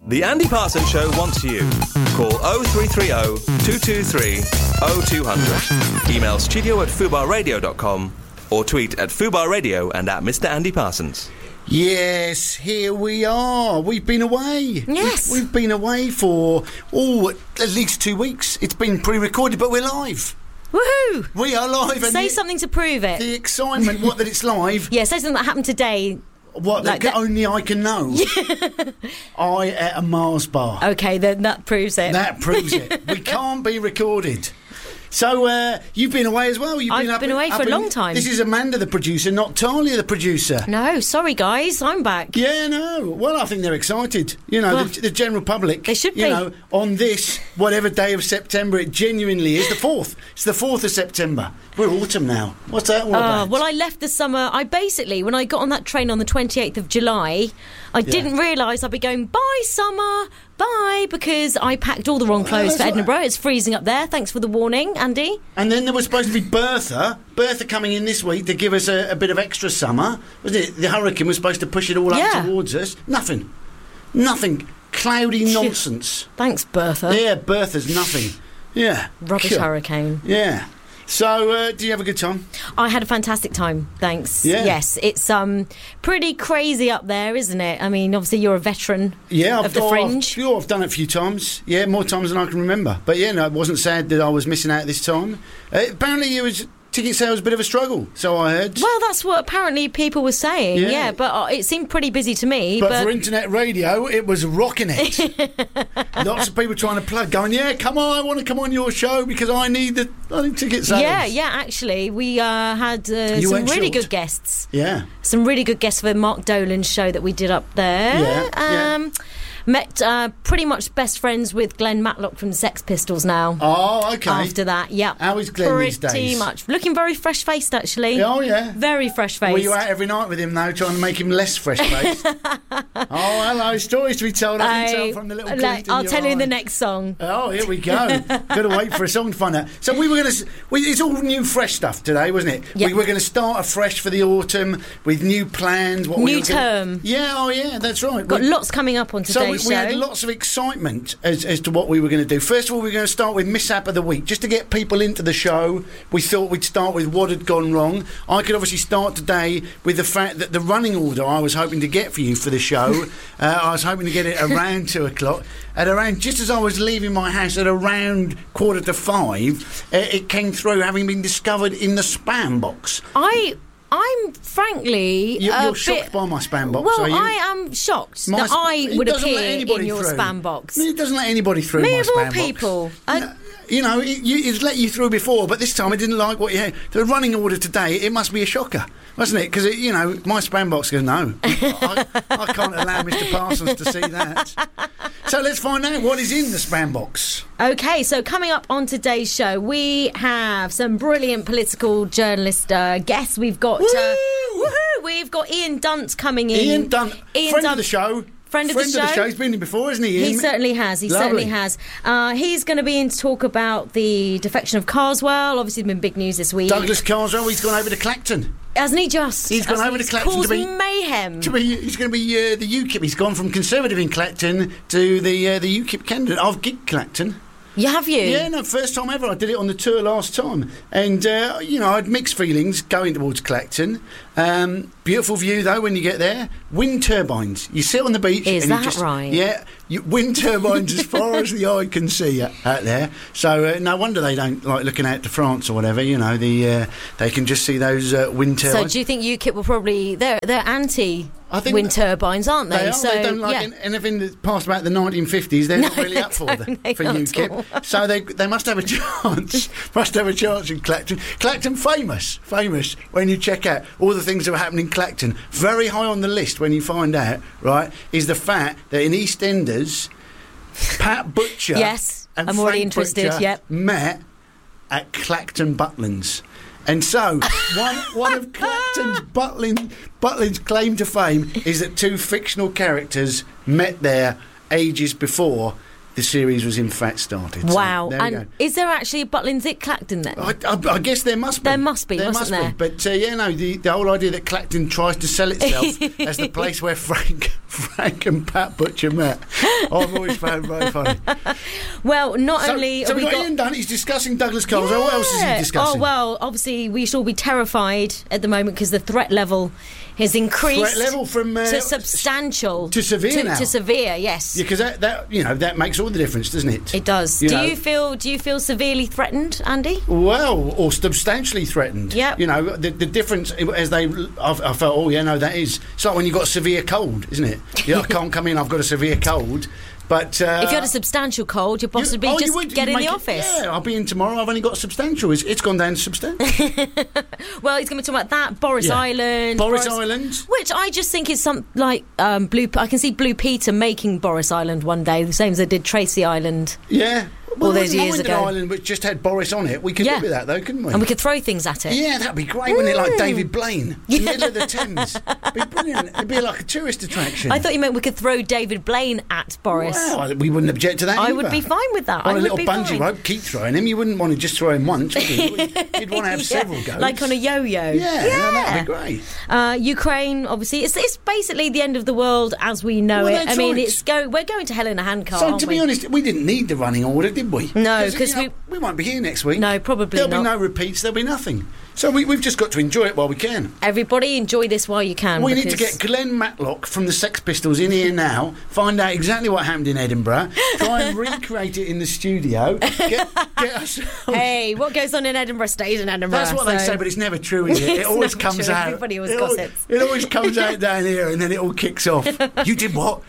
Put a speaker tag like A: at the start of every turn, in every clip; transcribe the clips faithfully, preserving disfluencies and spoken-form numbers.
A: The Andy Parsons Show wants you. Call oh three three oh, two two three, oh two hundred. Email studio at fubar radio dot com or tweet at Fubar Radio and at Mister Andy Parsons.
B: Yes, here we are. We've been away.
C: Yes.
B: We've, we've been away for, oh, at least two weeks. It's been pre-recorded, but we're live.
C: Woohoo!
B: We are live.
C: Say
B: and
C: something to prove it.
B: The excitement, what, that it's live.
C: Yeah, say something that happened today.
B: What,
C: like
B: that,
C: that
B: only I can know. I at a Mars bar.
C: Okay, then that proves it.
B: That proves it. We can't be recorded. So, uh, you've been away as well. You've
C: I've
B: been, up
C: been
B: in,
C: away for a
B: in,
C: long time.
B: This is Amanda, the producer, not Talia, the producer.
C: No, sorry, guys. I'm back.
B: Yeah, no. Well, I think they're excited. You know,
C: Well,
B: the, the general public.
C: they should
B: you
C: be.
B: know, on this, whatever day of September it genuinely is, the fourth. It's the fourth of September. We're autumn now. What's that all
C: Uh,
B: about?
C: well, I left the summer. I basically, when I got on that train on the twenty-eighth of July, I
B: Yeah.
C: didn't realise I'd be going, bye, summer, bye, because I packed all the wrong clothes
B: that's
C: for
B: right.
C: Edinburgh. It's freezing up there. Thanks for the warning, Andy.
B: And then there was supposed to be Bertha. Bertha coming in this week to give us a, a bit of extra summer. Wasn't it? The hurricane was supposed to push it all up
C: Yeah.
B: towards us. Nothing. Nothing. Cloudy nonsense.
C: Thanks, Bertha.
B: Yeah, Bertha's nothing. Yeah.
C: Rubbish
B: Cool.
C: hurricane.
B: Yeah. So, uh, do you have a good time?
C: I had a fantastic time, thanks.
B: Yeah.
C: Yes, it's um pretty crazy up there, isn't it? I mean, obviously you're a veteran
B: Yeah, I've,
C: of the
B: oh,
C: Fringe.
B: I've, oh, I've done it a few times. Yeah, more times than I can remember. But yeah, no, it wasn't sad that I was missing out this time. Uh, apparently, it was ticket sales a bit of a struggle, so I heard.
C: Well, that's what apparently people were saying,
B: Yeah.
C: yeah, but uh, it seemed pretty busy to me.
B: but,
C: But,
B: for internet radio, it was rocking it. Lots of people trying to plug, going, "Yeah, come on, I want to come on your show because I need the I need ticket sales."
C: yeah, yeah, actually, we uh, had uh,
B: You
C: some
B: weren't
C: really
B: short.
C: good guests.
B: yeah.
C: Some really good guests for Mark Dolan's show that we did up there.
B: Yeah, yeah.
C: um, Met uh, pretty much best friends with Glenn Matlock from Sex Pistols now.
B: Oh, okay.
C: After that, yeah.
B: How is Glenn
C: pretty
B: these days?
C: much. Looking very fresh-faced, actually.
B: Oh yeah.
C: Very fresh-faced.
B: Were you out every night with him now, trying to make him less fresh-faced? Oh, hello, stories to be told. I can
C: I-
B: tell from the little.
C: like,
B: glint in
C: I'll
B: your
C: tell you in the
B: eye.
C: next song.
B: Oh, here we go. Got to wait for a song to find out. So we were going to. We, it's all new, fresh stuff today, wasn't it?
C: Yeah.
B: We were going to start afresh for the autumn with new plans. What we
C: New
B: were gonna-
C: term.
B: Yeah. Oh, yeah. That's right.
C: Got
B: We-
C: lots coming up on
B: so
C: today's
B: we, we
C: show.
B: had lots of excitement as, as to what we were going to do. First of all, we were going to start with Mishap of the Week. Just to get people into the show, we thought we'd start with what had gone wrong. I could obviously start today with the fact that the running order I was hoping to get for you for the show, uh, I was hoping to get it around two o'clock. At around, just as I was leaving my house at around quarter to five, uh, it came through having been discovered in the spam box.
C: I, I'm frankly
B: You,
C: a
B: you're
C: bit,
B: shocked by my spam box,
C: Well,
B: are you?
C: I am shocked
B: My
C: that
B: sp-
C: I
B: it
C: would
B: doesn't let
C: appear
B: anybody
C: in your
B: through.
C: spam box.
B: It doesn't let anybody through
C: Me
B: my
C: of all
B: spam
C: people.
B: box.
C: I-
B: No, you know, it, you, it's let you through before, but this time it didn't like what you had. The running order today, it must be a shocker, wasn't it? Because, you know, my spam box goes, no. I, I can't allow Mister Parsons to see that. So let's find out what is in the spam box.
C: Okay, so coming up on today's show, we have some brilliant political journalist uh, guests. We've got uh,
B: Woo!
C: woohoo, we've got Ian Dunt coming in.
B: Ian Dunn,
C: Ian
B: friend
C: Dunt-
B: of the show.
C: Friend of the show.
B: He's been here before, hasn't he, Ian?
C: He certainly has. He
B: Lovely.
C: certainly has. Uh, he's going to be in to talk about the defection of Carswell. Obviously, been big news this week.
B: Douglas Carswell, he's gone over to Clacton.
C: Hasn't he just?
B: He's gone
C: Hasn't
B: over
C: he
B: to Clacton to
C: caused
B: be-
C: mayhem.
B: To be, he's going to be uh, the UKIP. He's gone from Conservative in Clacton to the uh, the UKIP candidate. I've gigged Clacton.
C: You have you?
B: Yeah, no, first time ever. I did it on the tour last time. And, uh, you know, I had mixed feelings going towards Clacton. Um, beautiful view, though, when you get there. Wind turbines. You sit on the beach.
C: Is
B: and you
C: that
B: just,
C: right?
B: Yeah. You, wind turbines as far as the eye can see out there. So uh, no wonder they don't like looking out to France or whatever. You know, the uh, they can just see those uh, wind
C: So
B: turbines.
C: do you think UKIP will probably... They're, they're anti...
B: I think
C: wind turbines, aren't they?
B: They are.
C: So,
B: they don't like
C: yeah.
B: an- anything that's past about the nineteen fifties. They're
C: No,
B: not really
C: they
B: up for
C: don't.
B: the,
C: They
B: for
C: not at
B: UKIP.
C: all.
B: So they they must have a chance. must have a chance in Clacton. Clacton famous, famous. When you check out all the things that were happening in Clacton, very high on the list when you find out, right, is the fact that in EastEnders, Pat Butcher
C: Yes,
B: and
C: I'm
B: Frank
C: already interested,
B: Butcher
C: yep.
B: met at Clacton Butlins. And so, one one of Clacton's Butlin, Butlin's claim to fame is that two fictional characters met there ages before the series was in fact started. So,
C: Wow.
B: there we
C: And
B: go.
C: is there actually a Butlins at Clacton then?
B: I, I, I guess there must be.
C: There must be,
B: There
C: mustn't
B: must be. But uh, yeah, no, the, the whole idea that Clacton tries to sell itself as the place where Frank, Frank and Pat Butcher met I've always found very funny.
C: Well, not
B: So,
C: only
B: so
C: have
B: we've
C: we
B: got,
C: got
B: Ian Dunn, he's discussing Douglas Coles. What else is he discussing?
C: Oh, well, obviously we should all be terrified at the moment because the threat level has increased.
B: Threat level from uh,
C: to substantial
B: to severe
C: to,
B: now.
C: to severe, yes.
B: Yeah, because that, that you know that makes all the difference, doesn't it?
C: It does.
B: You
C: do
B: know.
C: you feel do you feel severely threatened, Andy?
B: Well, or substantially threatened.
C: Yep.
B: You know, the, the difference as they, I've, I felt, oh yeah, no, that is. It's like when you've got a severe cold, isn't it? Yeah, I can't come in, I've got a severe cold. But uh,
C: If you had a substantial cold, you'd possibly
B: you, oh,
C: just
B: you would,
C: get
B: you
C: in
B: make
C: the
B: it-
C: office.
B: Yeah, I'll be in tomorrow. I've only got substantial. It's, it's gone down to substantial.
C: Well, he's going to be talking about that. Boris
B: Yeah.
C: Island.
B: Boris Island.
C: Which I just think is some like um, Blue. I can see Blue Peter making Boris Island one day, the same as they did Tracy Island.
B: Yeah. Well,
C: All those
B: I wouldn't
C: years
B: mind
C: ago.
B: an island which just had Boris on it. We could
C: Yeah.
B: live with that, though, couldn't we?
C: And we could throw things at it.
B: Yeah, that'd be great, wouldn't it? Like David Blaine, in the middle of the Thames. It'd be brilliant. It'd be like a tourist attraction.
C: I thought you meant we could throw David Blaine at Boris.
B: Well, we wouldn't object to that
C: I
B: either.
C: would be fine with that.
B: On
C: I
B: a
C: would
B: little
C: be
B: bungee
C: fine.
B: rope, keep throwing him. You wouldn't want to just throw him once, would you? You'd want to have
C: Yeah,
B: several goes.
C: like on a yo-yo.
B: Yeah, yeah. that'd be great.
C: Uh, Ukraine, obviously, it's, it's basically the end of the world as we know
B: Well,
C: it. I
B: that's
C: mean,
B: right.
C: it's go, we're going to hell in a handcart.
B: So,
C: aren't
B: to be
C: we?
B: honest, we didn't need the running order, did we?
C: No,
B: you
C: 'cause
B: know,
C: we-
B: we won't be here next week.
C: No, probably
B: There'll
C: not.
B: be no repeats. There'll be nothing. So we, we've just got to enjoy it while we can.
C: Everybody, enjoy this while you can.
B: We need to
C: because-
B: get Glenn Matlock from the Sex Pistols in here now, find out exactly what happened in Edinburgh, try and recreate it in the studio. Get, get us.
C: Hey, what goes on in Edinburgh stays in Edinburgh.
B: That's what they
C: so-
B: say, but it's never true, is it? It
C: It's
B: always
C: not
B: comes
C: true.
B: out.
C: Everybody always
B: it al-
C: gossips.
B: It always comes out down here, and then it all kicks off. You did what?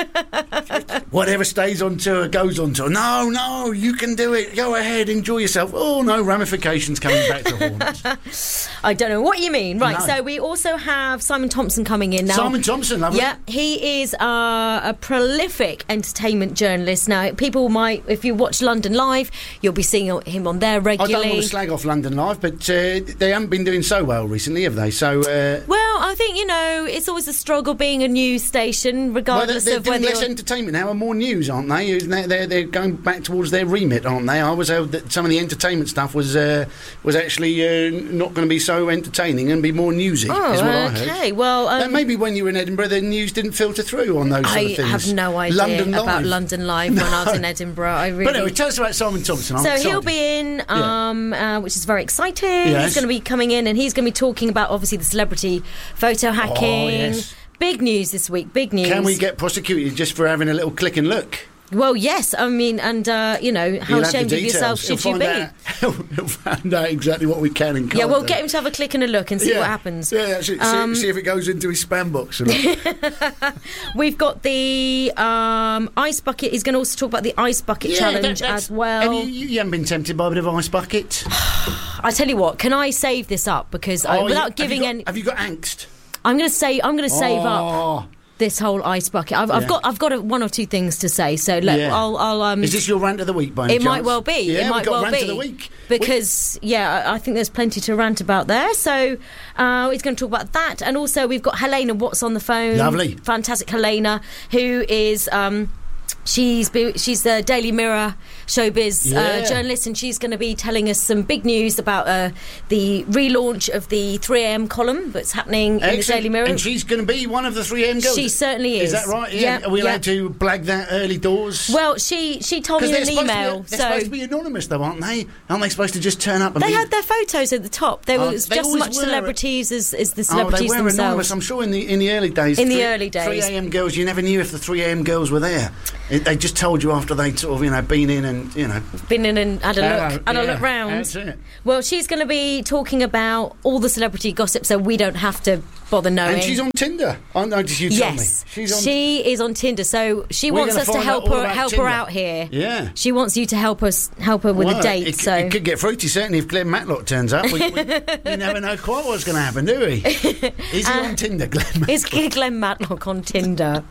B: Whatever stays on tour goes on tour. No, no, you can do it. Go ahead, enjoy yourself. Oh no, ramifications coming back to haunt us.
C: I don't know what you mean. Right,
B: No.
C: so we also have Simon Thompson coming in now.
B: Simon Thompson, lovely.
C: Yeah, he is uh, a prolific entertainment journalist. Now, people might, if you watch London Live, you'll be seeing him on there
B: I
C: regularly.
B: don't want to slag off London Live, but uh, they haven't been doing so well recently, have they? So, uh,
C: Well, I think, you know, it's always a struggle being a news station,
B: well, they're,
C: regardless
B: they're
C: of
B: doing
C: whether
B: less
C: you're...
B: entertainment now and more news, aren't they? They're, they're, they're going back towards their remit, aren't they? I was hoping that some of the entertainment stuff was uh, was actually uh, not going to be so entertaining and be more newsy.
C: Oh,
B: is what I heard.
C: okay. Well, um,
B: And maybe when you were in Edinburgh, the news didn't filter through on those sort
C: I
B: of things.
C: have no idea
B: London
C: about
B: Live.
C: London Live when I was in Edinburgh. I really...
B: But anyway, tell us about Simon Thompson. I'm
C: So
B: excited.
C: he'll be in, um, uh, which is very exciting.
B: Yes.
C: He's going to be coming in and he's going to be talking about, obviously, the celebrity photo hacking.
B: Oh, yes.
C: Big news this week, big news.
B: Can we get prosecuted just for having a little click and look?
C: Well, yes, I mean, and, uh, you know, how
B: He'll have the
C: ashamed of
B: details.
C: yourself
B: He'll
C: should you
B: find
C: be?
B: out- He'll, he'll find out exactly what we can and can't
C: Yeah, well,
B: do.
C: get him to have a click and a look and see
B: yeah.
C: what happens.
B: Yeah, that's it.
C: Um,
B: see, see if it goes into his spam box or not.
C: We've got the um, ice bucket. He's going to also talk about the ice bucket
B: Yeah,
C: challenge
B: that- that's-
C: as well.
B: Have you, you, you haven't been tempted by a bit of ice bucket?
C: I tell you what, can I save this up because I,
B: Oh, you-
C: without
B: have
C: giving
B: you got,
C: any,
B: Have you got angst?
C: I'm going to say I'm going to save up
B: Oh,
C: this whole ice bucket. I've, I've
B: Yeah.
C: got I've got a, one or two things to say. So let,
B: yeah.
C: I'll I'll um.
B: Is this your rant of the week, by any
C: It might
B: chance?
C: well be.
B: Yeah,
C: it might
B: we've got
C: well
B: rant
C: be
B: of the week.
C: because yeah, I I think there's plenty to rant about there. So uh, he's going to talk about that, and also we've got Helena Watts on the phone.
B: Lovely.
C: Fantastic Helena, who is um. She's be, she's the Daily Mirror showbiz
B: Yeah.
C: uh, journalist, and she's going to be telling us some big news about uh, the relaunch of the three a m column that's happening in the
B: Excellent.
C: Daily Mirror.
B: And she's going to be one of the three M girls.
C: She certainly is.
B: Is that right? Yeah.
C: Yeah,
B: Are we
C: yeah.
B: allowed to blag that early doors?
C: Well, she she told me in
B: they're
C: an
B: supposed to be-
C: email.
B: they're
C: so
B: supposed to be anonymous, though, aren't they? Aren't they supposed to just turn up and
C: they
B: be...
C: had their photos at the top. There
B: Oh,
C: was
B: they
C: just as
B: always
C: much
B: were.
C: celebrities as, as the
B: Oh,
C: celebrities
B: they were
C: themselves.
B: anonymous. I'm sure in the in the early days.
C: In the
B: three-
C: early days.
B: three a m girls, you never knew if the three a m girls were there. It, they just told you after they'd sort of, you know, been in and, you know...
C: Been in and had a
B: Hello,
C: look, had a
B: yeah,
C: look round.
B: that's it.
C: Well, she's going to be talking about all the celebrity gossip, so we don't have to bother knowing.
B: And she's on Tinder. I noticed you told me.
C: Yes,
B: She's on...
C: she is on Tinder. So she
B: We're
C: wants
B: gonna
C: us to
B: find
C: help
B: out all
C: her
B: about
C: help
B: Tinder.
C: her out here.
B: Yeah.
C: She wants you to help us help her with
B: Well,
C: a date.
B: It,
C: so
B: it could get fruity, certainly, if Glenn Matlock turns up. We, we, we never know quite what's going to happen, do we? Is he
C: Uh,
B: on Tinder, Glenn Matlock?
C: is Glenn Matlock on Tinder?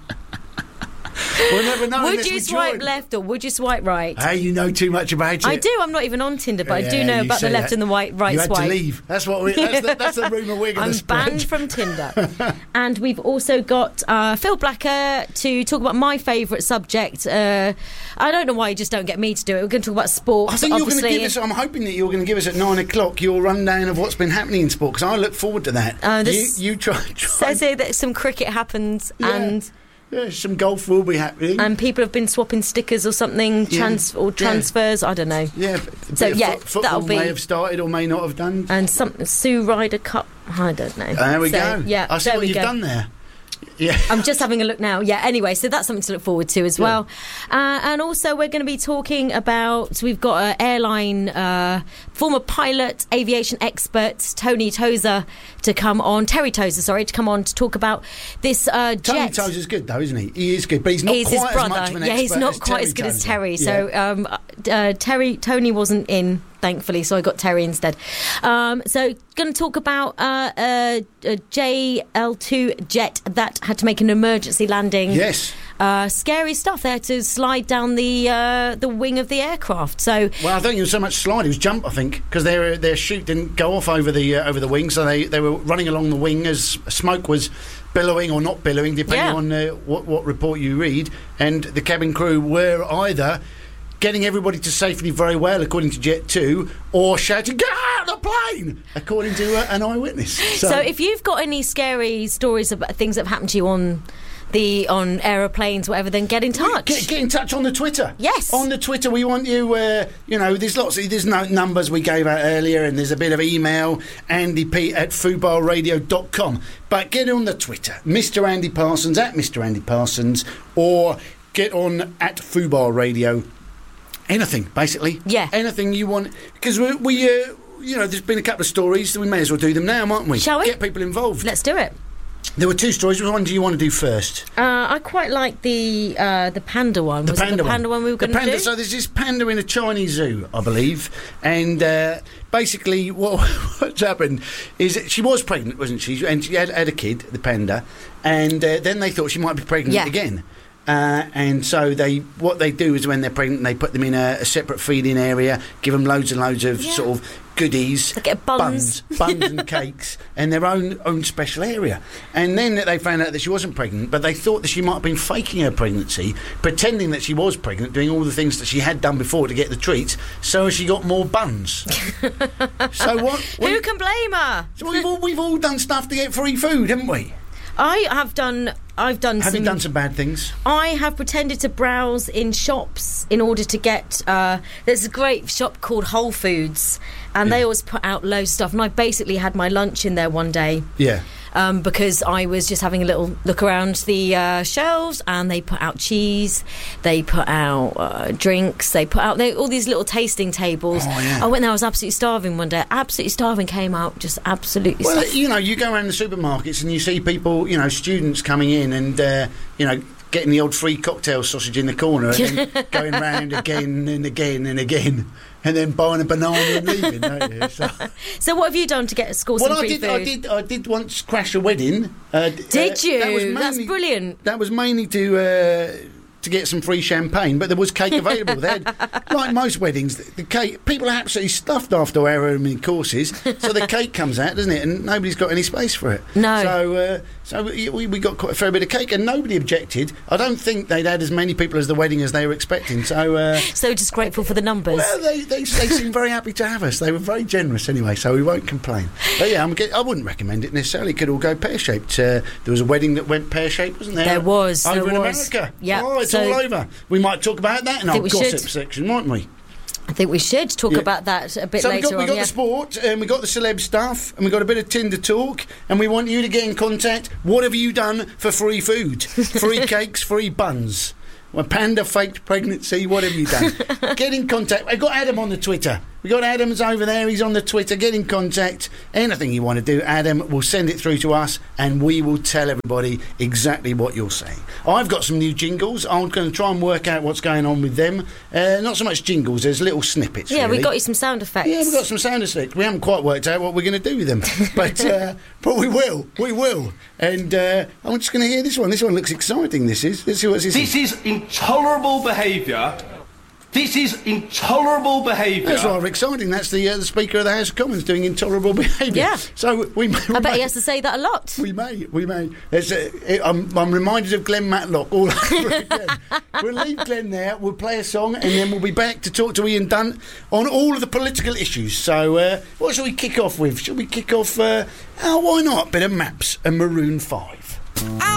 B: We'll never know
C: Would
B: unless
C: you
B: we
C: swipe
B: join.
C: left or would you swipe right?
B: Hey, you know too much about it.
C: I do. I'm not even on Tinder, but I do
B: Yeah,
C: know
B: you
C: about the
B: say
C: left
B: that.
C: and the white, right
B: you had
C: swipe.
B: to leave. That's what we. That's the, that's the rumour we're going
C: I'm
B: to spread.
C: banned from Tinder. And we've also got uh, Phil Blacker to talk about my favourite subject. Uh, I don't know why you just don't get me to do it. We're going to talk about sport.
B: I think you're going to
C: obviously.
B: give us. I'm hoping that you're going to give us at nine o'clock your rundown of what's been happening in sport, because I look forward to that.
C: Uh, this
B: you, you try. try
C: Says here that some cricket happens
B: Yeah.
C: and
B: Yeah, some golf will be happening.
C: And people have been swapping stickers or something,
B: Yeah.
C: trans- or transfers,
B: yeah.
C: I don't know.
B: Yeah,
C: So, yeah,
B: fo- football
C: that'll be-
B: may have started or may not have done.
C: And some Sue Ryder Cup, I don't know.
B: There we
C: So,
B: go.
C: Yeah,
B: I see
C: there
B: what
C: we
B: you've
C: go.
B: done there. Yeah.
C: I'm just having a look now. Yeah, anyway, so that's something to look forward to as
B: Yeah.
C: well. Uh, and also, we're going to be talking about, we've got an airline, uh, former pilot, aviation expert, Tony Tozer, to come on, Terry Tozer, sorry, to come on to talk about this uh, jet.
B: Tony Tozer's good, though, isn't he? He is good, but he's not
C: He's
B: quite
C: his
B: as
C: brother.
B: much of an
C: yeah,
B: expert
C: he's not
B: as
C: quite
B: Terry
C: as good as
B: Tozer.
C: Terry.
B: Yeah.
C: So um, uh, Terry, Tony wasn't in, thankfully, so I got Terry instead. Um, so, going to talk about uh, uh, a J L two jet that had to make an emergency landing.
B: Yes.
C: Uh, scary stuff. They had to slide down the uh, the wing of the aircraft. So,
B: Well, I don't think it was so much slide; it was jump. I think because their their chute didn't go off over the uh, over the wing, so they, they were running along the wing as smoke was billowing or not billowing, depending
C: Yeah.
B: on uh, what what report you read. And the cabin crew were either getting everybody to safety very well, according to Jet two, or shouting "Get out of the plane!" according to uh, an eyewitness. So,
C: so if you've got any scary stories about things that have happened to you on the on aeroplanes, whatever, then get in touch.
B: Get, get in touch on the Twitter.
C: Yes.
B: On the Twitter, we want you, uh, you know, there's lots of, there's no numbers we gave out earlier, and there's a bit of email, Andy P at fubar radio dot com. But get on the Twitter, Mister Andy Parsons, at Mister Andy Parsons, or get on at Fubar Radio. Anything, basically.
C: Yeah.
B: Anything you want. Because we, we uh, you know, there's been a couple of stories, so we may as well do them now, mightn't we?
C: Shall we?
B: Get people involved.
C: Let's do it.
B: There were two stories. Which one do you want to do first?
C: Uh, I quite like the uh, the panda one.
B: The
C: Was
B: panda
C: it the panda one,
B: one.
C: we were
B: The
C: going to
B: panda.
C: do?
B: So there's this panda in a Chinese zoo, I believe, and uh, basically what, what's happened is that she was pregnant, wasn't she? And she had, had a kid, the panda, and uh, then they thought she might be pregnant
C: Yeah.
B: again. Uh, and so they, what they do is when they're pregnant, they put them in a, a separate feeding area, give them loads and loads of
C: Yeah.
B: sort of goodies,
C: They get buns.
B: buns, buns and cakes, and their own own special area. And then they found out that she wasn't pregnant, but they thought that she might have been faking her pregnancy, pretending that she was pregnant, doing all the things that she had done before to get the treats, so she got more buns. So what?
C: Who
B: we-
C: can blame her?
B: so we've all, we've all done stuff to get free food, haven't we?
C: I have done. I've done.
B: Have
C: some,
B: you done some bad things?
C: I have pretended to browse in shops in order to get. Uh, there's a great shop called Whole Foods, and they
B: Yeah.
C: always put out loads of stuff. And I basically had my lunch in there one day.
B: Yeah.
C: Um, because I was just having a little look around the uh, shelves, and they put out cheese, they put out uh, drinks, they put out they, all these little tasting tables.
B: Oh, yeah.
C: I went there, I was absolutely starving one day, absolutely starving, came out just absolutely
B: Well,
C: starving.
B: you know, you go around the supermarkets and you see people, you know, students coming in and, uh, you know, getting the odd free cocktail sausage in the corner and then going round again and again and again and then buying a banana and leaving, don't you? So,
C: So what have you done to get score some
B: well, I
C: free
B: did,
C: food?
B: I did, I did once crash a wedding. Uh, d-
C: Did
B: uh,
C: you?
B: that was
C: That's
B: mainly-
C: brilliant.
B: That was mainly to uh, to get some free champagne, but there was cake available. They had, like most weddings, the, the cake. People are absolutely stuffed after however many courses, so the cake comes out, doesn't it? And nobody's got any space for it.
C: No.
B: So, uh, so we, we we got quite a fair bit of cake, and nobody objected. I don't think they'd had as many people as the wedding as they were expecting. So. Uh,
C: So just grateful for the numbers.
B: Well, they, they, they seem very happy to have us. They were very generous anyway, so we won't complain. But yeah, I'm, get- I wouldn't recommend it necessarily. It could all go pear-shaped. Uh, there was a wedding that went pear-shaped, wasn't there?
C: There was,
B: Over
C: there
B: in
C: was.
B: America.
C: Yeah,
B: Oh, it's
C: so-
B: all over. We might talk about that in our
C: think we
B: gossip
C: should.
B: section, mightn't we?
C: I think we should talk
B: Yeah.
C: about that a bit
B: So we
C: later
B: got, we
C: on.
B: got
C: yeah.
B: the sport, and we got the celeb stuff, and we got a bit of Tinder talk, and we want you to get in contact. What have you done for free food? Free cakes, free buns. Well, panda faked pregnancy, what have you done? Get in contact. I got Adam on the Twitter. We got Adam's over there, he's on the Twitter. Get in contact. Anything you want to do, Adam will send it through to us, and we will tell everybody exactly what you're saying. I've got some new jingles. I'm going to try and work out what's going on with them. Uh, not so much jingles, there's little snippets.
C: Yeah,
B: really.
C: we got you some sound effects.
B: Yeah, we've got some sound effects. We haven't quite worked out what we're going to do with them, but uh, but we will, we will. And uh, I'm just going to hear this one. This one looks exciting. This is. Let's see what this,
D: This
B: is.
D: is intolerable behaviour. This is intolerable behaviour.
B: That's rather exciting. That's the uh, the Speaker of the House of Commons doing intolerable behaviour.
C: Yeah.
B: So we. May, we
C: I bet
B: may,
C: he has to say that a lot.
B: We may, we may. There's a, it, I'm, I'm reminded of Glenn Matlock all over again. We'll leave Glenn there. We'll play a song, and then we'll be back to talk to Ian Dunt on all of the political issues. So, uh, what shall we kick off with? Shall we kick off? Uh, oh, why not? Bit of Maps and Maroon Five.